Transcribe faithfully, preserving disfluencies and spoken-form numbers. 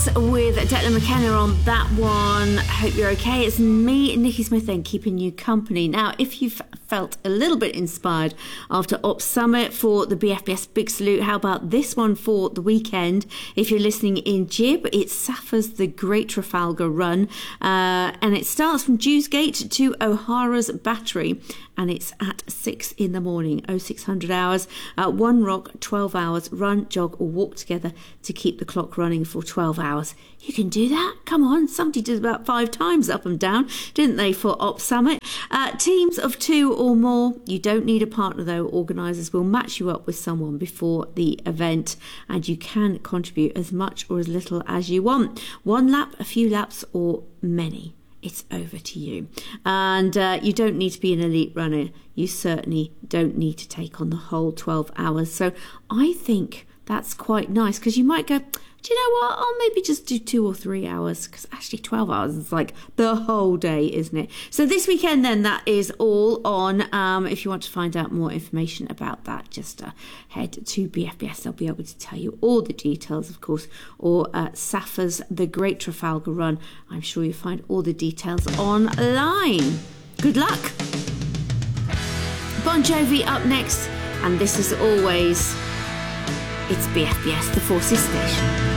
with Declan McKenna on that one. Hope you're okay. It's me, Nikki Smith, then keeping you company. Now, if you've felt a little bit inspired after Ops Summit for the B F B S Big Salute, how about this one for the weekend? If you're listening in Jib, it's Safa's The Great Trafalgar Run, uh, and it starts from Dewsgate to O'Hara's Battery, and it's at six in the morning, oh six hundred hours, uh, one rock, twelve hours, run, jog or walk together to keep the clock running for twelve hours. You can do that. Come on, somebody did about five times up and down, didn't they, for Ops Summit? Uh, teams of two or more. You don't need a partner though. Organisers will match you up with someone before the event, and you can contribute as much or as little as you want. One lap, a few laps, or many. It's over to you. And uh, you don't need to be an elite runner. You certainly don't need to take on the whole twelve hours. So I think that's quite nice, because you might go, do you know what, I'll maybe just do two or three hours, because actually twelve hours is like the whole day, isn't it? So this weekend then, that is all on. Um, if you want to find out more information about that, just uh, head to B F B S. They'll be able to tell you all the details, of course, or uh, Safa's The Great Trafalgar Run. I'm sure you'll find all the details online. Good luck. Bon Jovi up next, and this is always, it's B F B S, the Forces Station.